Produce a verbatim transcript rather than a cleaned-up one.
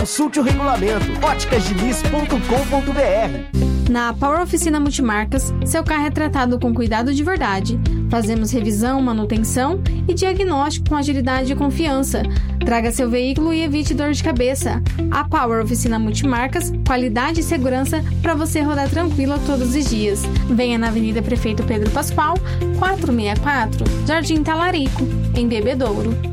Consulte o regulamento. óticas diniz ponto com ponto b r. Na Power Oficina Multimarcas, seu carro é tratado com cuidado de verdade. Fazemos revisão, manutenção e diagnóstico com agilidade e confiança. Traga seu veículo e evite dor de cabeça. A Power Oficina Multimarcas, qualidade e segurança para você rodar tranquilo todos os dias. Venha na Avenida Prefeito Pedro Pascoal, quatrocentos e sessenta e quatro, Jardim Talarico, em Bebedouro.